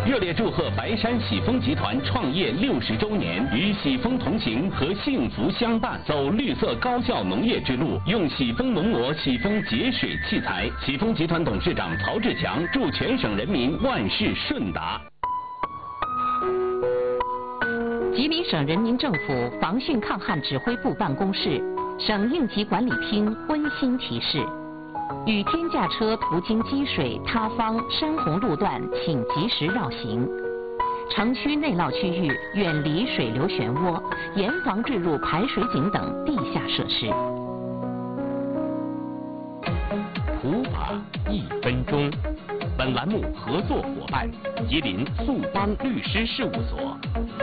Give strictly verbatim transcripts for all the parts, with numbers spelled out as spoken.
热烈祝贺白山喜丰集团创业六十周年，与喜丰同行和幸福相伴，走绿色高效农业之路，用喜丰农膜、喜丰节水器材。喜丰集团董事长曹志强祝全省人民万事顺达。 吉林省人民政府防汛抗旱指挥部办公室、省应急管理厅温馨提示：雨天驾车途经积水、塌方、山洪路段，请及时绕行。城区内涝区域远离水流漩涡，严防坠入排水井等地下设施。 普法一分钟。本栏目合作伙伴：吉林速邦律师事务所。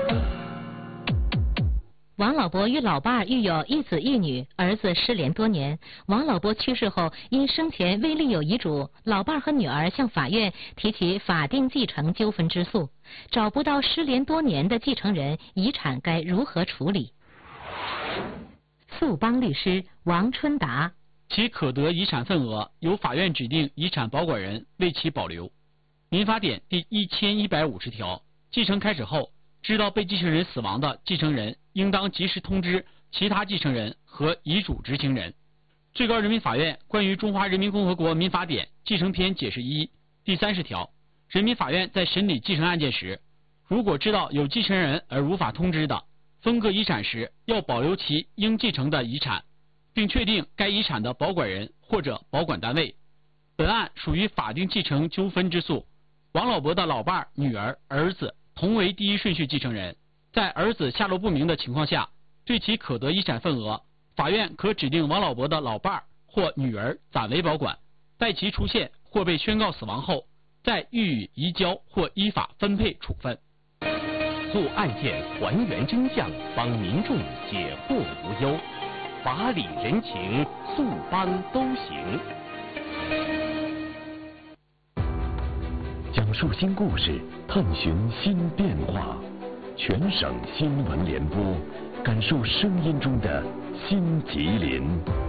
王老伯与老伴育有一子一女，儿子失联多年。王老伯去世后，因生前未立有遗嘱，老伴和女儿向法院提起法定继承纠纷之诉，找不到失联多年的继承人，遗产该如何处理？速邦律师王春达。 其可得遗产份额由法院指定遗产保管人为其保留。民法典第一千一百五十条，继承开始后，知道被继承人死亡的继承人应当及时通知其他继承人和遗嘱执行人。最高人民法院关于中华人民共和国民法典继承篇解释一第三十条，人民法院在审理继承案件时，如果知道有继承人而无法通知的，分割遗产时要保留其应继承的遗产，并确定该遗产的保管人或者保管单位。本案属于法定继承纠纷之诉，王老伯的老伴、女儿、儿子同为第一顺序继承人，在儿子下落不明的情况下，对其可得遗产份额，法院可指定王老伯的老伴或女儿暂为保管，待其出现或被宣告死亡后，再予以移交或依法分配处分。 做案件还原真相，帮民众解惑无忧，法理人情，速邦都行。 讲述新故事，探寻新变化，全省新闻联播，感受声音中的新吉林。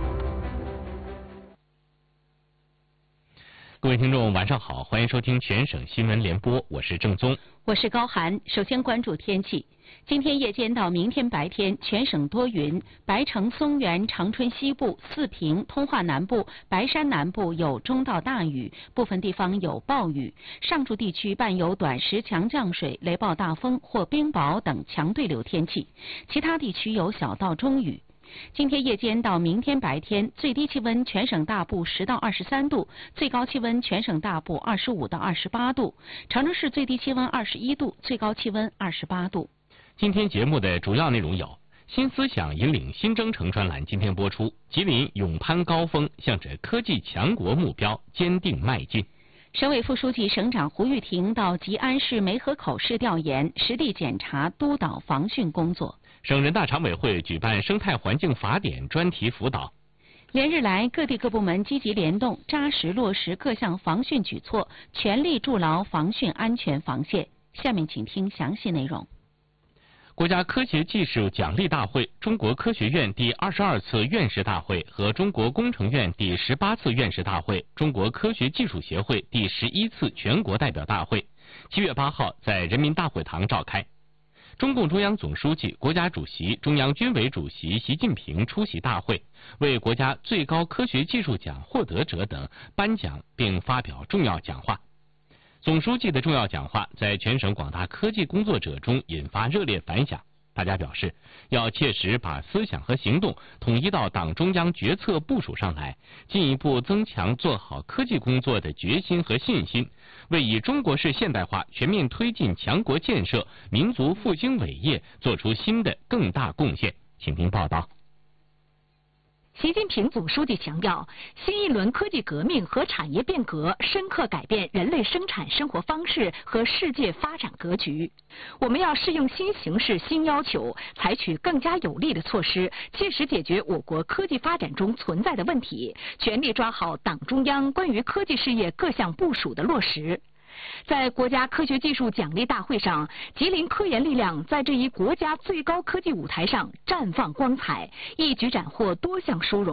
各位听众晚上好，欢迎收听全省新闻联播，我是郑宗， 我是高涵。首先关注天气。今天夜间到明天白天，全省多云，白城、松原、长春西部、四平、通化南部、白山南部有中到大雨，部分地方有暴雨，上述地区伴有短时强降水、雷暴大风或冰雹等强对流天气，其他地区有小到中雨。今天夜间到明天白天，最低气温全省大部十到二十三度，最高气温全省大部二十五到二十八度，长春市最低气温二十一度，最高气温二十八度。 今天节目的主要内容有：新思想引领新征程专栏今天播出，吉林勇攀高峰，向着科技强国目标坚定迈进。 省委副书记、省长胡玉婷到吉安市梅河口市调研，实地检查督导防汛工作。 省人大常委会举办生态环境法典专题辅导。 连日来，各地各部门积极联动，扎实落实各项防汛举措，全力筑牢防汛安全防线。下面请听详细内容。 国家科学技术奖励大会、中国科学院第二十二次院士大会和中国工程院第十八次院士大会、中国科学技术协会第十一次全国代表大会，七月八号在人民大会堂召开。中共中央总书记、国家主席、中央军委主席习近平出席大会，为国家最高科学技术奖获得者等颁奖并发表重要讲话。总书记的重要讲话在全省广大科技工作者中引发热烈反响。大家表示，要切实把思想和行动统一到党中央决策部署上来，进一步增强做好科技工作的决心和信心，为以中国式现代化全面推进强国建设、民族复兴伟业做出新的更大贡献。请听报道。 习近平总书记强调，新一轮科技革命和产业变革深刻改变人类生产生活方式和世界发展格局。我们要适应新形势、新要求，采取更加有力的措施，切实解决我国科技发展中存在的问题，全力抓好党中央关于科技事业各项部署的落实。在国家科学技术奖励大会上，吉林科研力量在这一国家最高科技舞台上绽放光彩，一举斩获多项殊荣。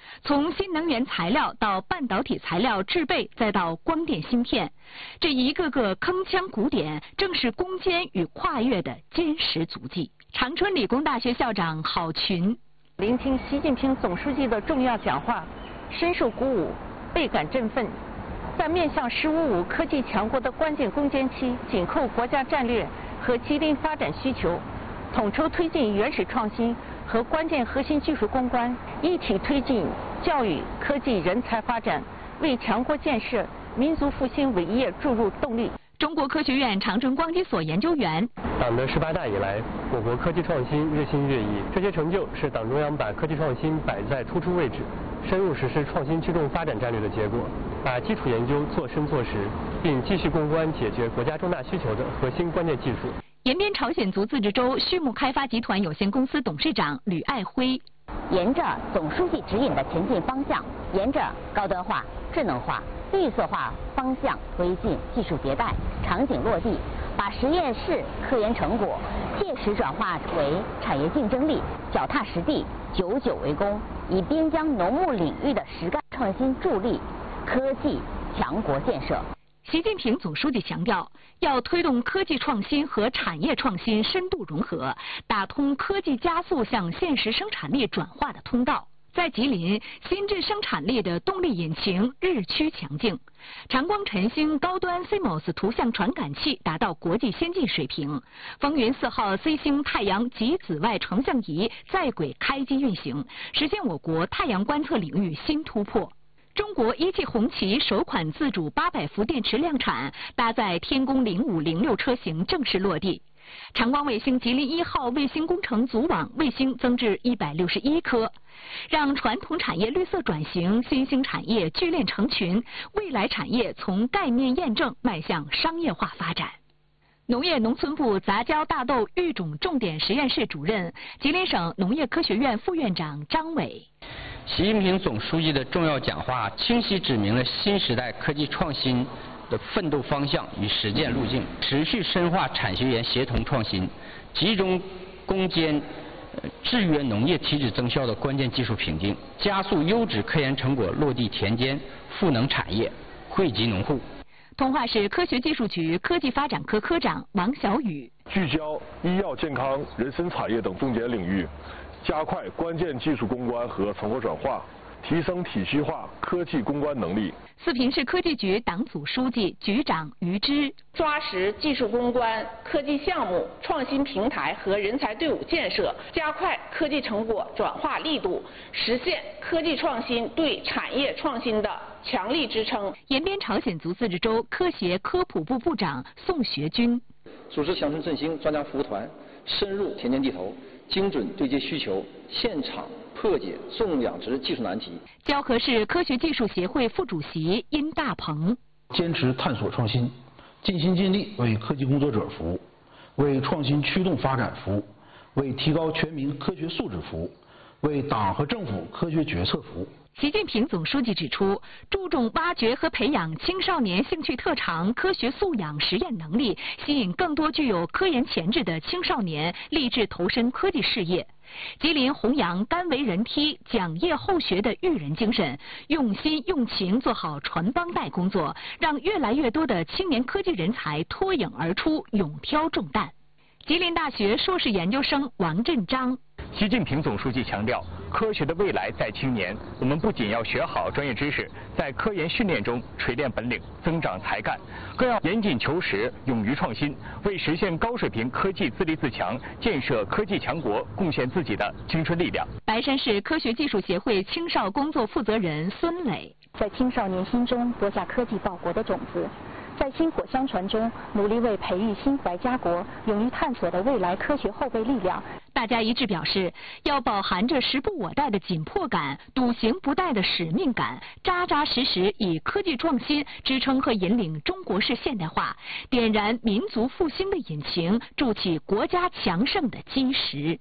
从新能源材料到半导体材料制备，再到光电芯片，这一个个铿锵鼓点，正是攻坚与跨越的坚实足迹。长春理工大学校长郝群， 聆听习近平总书记的重要讲话，深受鼓舞，倍感振奋。在面向“十五五”科技强国的关键攻坚期，紧扣国家战略和吉林发展需求，统筹推进原始创新和关键核心技术攻关，一体推进教育、科技、人才发展，为强国建设、民族复兴伟业注入动力。 中国科学院长春光机所研究员， 党的十八大以来，我国科技创新日新月异，这些成就是党中央把科技创新摆在突出位置，深入实施创新驱动发展战略的结果，把基础研究做深做实，并继续攻关解决国家重大需求的核心关键技术。 延边朝鲜族自治州畜牧开发集团有限公司董事长吕爱辉， 沿着总书记指引的前进方向，沿着高端化、智能化、绿色化方向推进技术迭代、场景落地，把实验室科研成果切实转化为产业竞争力，脚踏实地、久久为功，以边疆农牧领域的实干创新助力科技强国建设。 习近平总书记强调，要推动科技创新和产业创新深度融合，打通科技加速向现实生产力转化的通道。在吉林，新质生产力的动力引擎日趋强劲，长光晨星高端 C M O S 图像传感器达到国际先进水平，风云四号 C 星太阳极紫外成像仪在轨开机运行，实现我国太阳观测领域新突破。中国一汽红旗首款自主八百伏电池量产，搭载天宫零五零六车型正式落地。长光卫星吉林一号卫星工程组网卫星增至一百六十一颗，让传统产业绿色转型，新兴产业聚链成群，未来产业从概念验证迈向商业化发展。农业农村部杂交大豆育种重点实验室主任、吉林省农业科学院副院长张伟。 习近平总书记的重要讲话清晰指明了新时代科技创新的奋斗方向与实践路径，持续深化产学研协同创新，集中攻坚呃制约农业体质增效的关键技术瓶颈，加速优质科研成果落地田间，赋能产业，惠及农户。 通化市科学技术局科技发展科科长王小雨， 聚焦医药健康、人参产业等重点领域，加快关键技术攻关和成果转化，提升体系化科技攻关能力。 四平市科技局党组书记、局长于之， 抓实技术攻关、科技项目、创新平台和人才队伍建设，加快科技成果转化力度，实现科技创新对产业创新的强力支撑。 延边朝鲜族自治州科协科普部部长宋学军， 组织乡村振兴专家服务团，深入田间地头，精准对接需求，现场破解重养殖技术难题。 蛟河市科学技术协会副主席殷大鹏， 坚持探索创新，尽心尽力为科技工作者服务，为创新驱动发展服务，为提高全民科学素质服务，为党和政府科学决策服务。 习近平总书记指出，注重挖掘和培养青少年兴趣特长、科学素养、实验能力，吸引更多具有科研潜质的青少年立志投身科技事业。吉林弘扬甘为人梯、讲业后学的育人精神，用心用情做好传帮带工作，让越来越多的青年科技人才脱颖而出，勇挑重担。吉林大学硕士研究生王振章。 习近平总书记强调，科学的未来在青年。我们不仅要学好专业知识，在科研训练中锤炼本领、增长才干，更要严谨求实、勇于创新，为实现高水平科技自立自强、建设科技强国贡献自己的青春力量。 白山市科学技术协会青少工作负责人孙磊， 在青少年心中播下科技报国的种子，在薪火相传中努力为培育心怀家国、勇于探索的未来科学后备力量。 大家一致表示，要饱含着时不我待的紧迫感、笃行不怠的使命感，扎扎实实以科技创新支撑和引领中国式现代化，点燃民族复兴的引擎，筑起国家强盛的基石。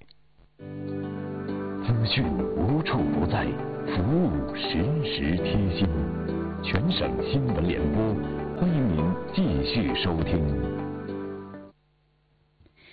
资讯无处不在，服务时时贴心。全省新闻联播，欢迎您继续收听。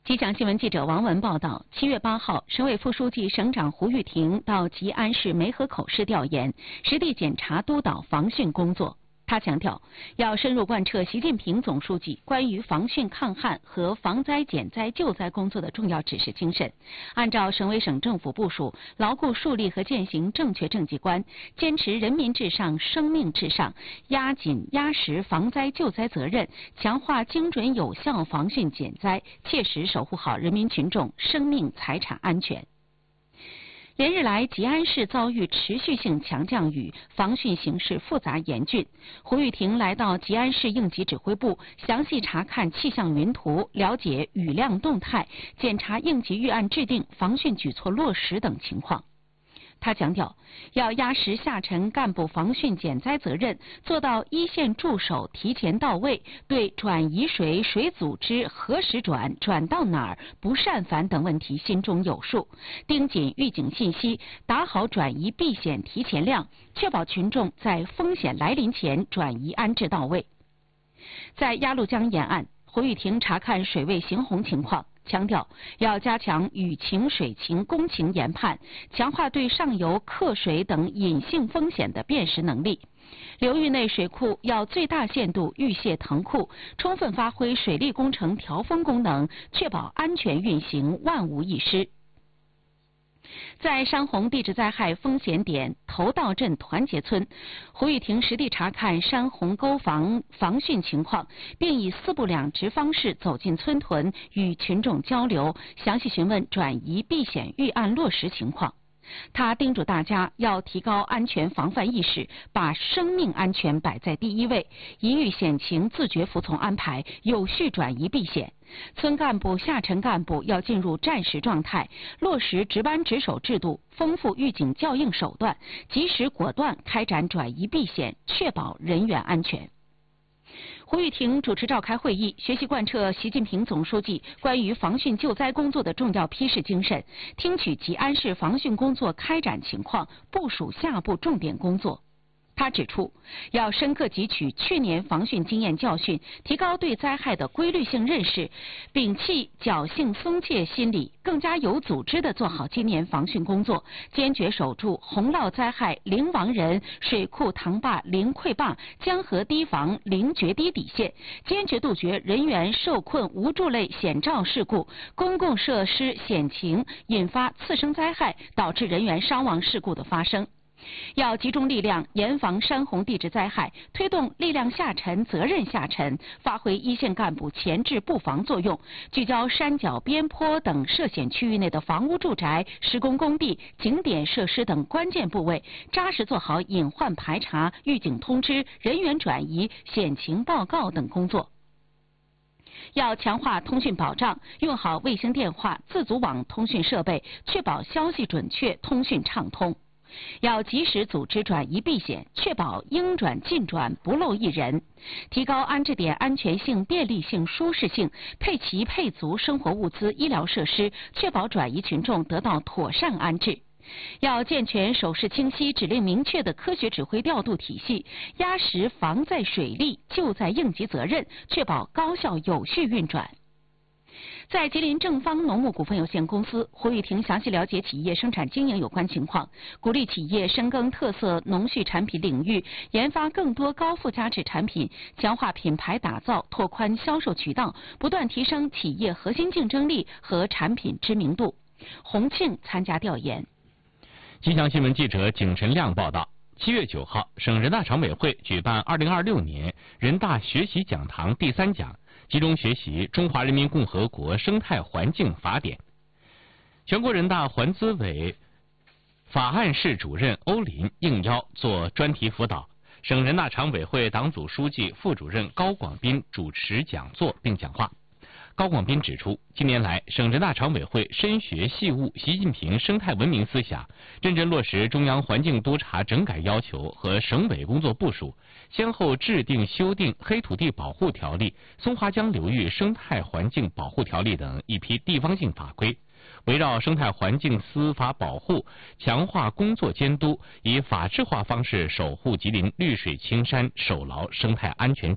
吉祥新闻记者王文报道，七月八号，省委副书记、省长胡玉婷到吉安市梅河口市调研，实地检查督导防汛工作。他强调，要深入贯彻习近平总书记关于防汛抗旱和防灾减灾救灾工作的重要指示精神，按照省委省政府部署，牢固树立和践行正确政绩观，坚持人民至上、生命至上，压紧压实防灾救灾责任，强化精准有效防汛减灾，切实守护好人民群众生命财产安全。连日来，吉安市遭遇持续性强降雨，防汛形势复杂严峻。胡玉婷来到吉安市应急指挥部，详细查看气象云图，了解雨量动态，检查应急预案制定、防汛举措落实等情况。他强调，要压实下沉干部防汛减灾责任，做到一线驻守提前到位，对转移水、水组织何时转、转到哪儿、不善返等问题心中有数，盯紧预警信息，打好转移避险提前量，确保群众在风险来临前转移安置到位。在鸭绿江沿岸，胡玉婷查看水位行洪情况，强调要加强雨情、水情、工情研判，强化对上游客水等隐性风险的辨识能力。流域内水库要最大限度预泄腾库，充分发挥水利工程调峰功能，确保安全运行，万无一失。在山洪地质灾害风险点头道镇团结村，胡玉婷实地查看山洪沟防防汛情况，并以四部两直方式走进村屯，与群众交流，详细询问转移避险预案落实情况。他叮嘱大家要提高安全防范意识，把生命安全摆在第一位，一遇险情自觉服从安排，有序转移避险。村干部、下沉干部要进入战时状态，落实值班值守制度，丰富预警校应手段，及时果断开展转移避险，确保人员安全。胡玉婷主持召开会议，学习贯彻习近平总书记关于防汛救灾工作的重要批示精神，听取吉安市防汛工作开展情况，部署下步重点工作。他指出，要深刻汲取去年防汛经验教训，提高对灾害的规律性认识，摒弃侥幸松懈心理，更加有组织地做好今年防汛工作，坚决守住洪涝灾害零亡人、水库塘坝零溃坝、江河堤防零决堤底线，坚决杜绝人员受困无助类险兆事故、公共设施险情引发次生灾害，导致人员伤亡事故的发生。要集中力量严防山洪地质灾害，推动力量下沉、责任下沉，发挥一线干部前置布防作用，聚焦山脚、边坡等涉险区域内的房屋、住宅、施工工地、景点设施等关键部位，扎实做好隐患排查、预警通知、人员转移、险情报告等工作。要强化通讯保障，用好卫星电话、自组网通讯设备，确保消息准确、通讯畅通。要及时组织转移避险，确保应转尽转，不漏一人，提高安置点安全性、便利性、舒适性，配齐配足生活物资、医疗设施，确保转移群众得到妥善安置。要健全手势清晰、指令明确的科学指挥调度体系，压实防灾水利、救灾应急责任，确保高效有序运转。在吉林正方农牧股份有限公司，胡玉婷详细了解企业生产经营有关情况，鼓励企业深耕特色农畜产品领域，研发更多高附加值产品，强化品牌打造，拓宽销售渠道，不断提升企业核心竞争力和产品知名度。洪庆参加调研。 吉祥新闻记者景晨亮报道。七月九号，省人大常委会举办二零二六年人大学习讲堂第三讲，集中学习《中华人民共和国生态环境法典》。全国人大环资委法案室主任欧林应邀做专题辅导，省人大常委会党组书记、副主任高广斌主持讲座并讲话。高广斌指出，近年来，省人大常委会深学细悟习近平生态文明思想，认真落实中央环境督察整改要求和省委工作部署，先后制定修订《黑土地保护条例》、《松花江流域生态环境保护条例》等一批地方性法规，围绕生态环境司法保护，强化工作监督，以法治化方式守护吉林绿水青山，守牢生态安全。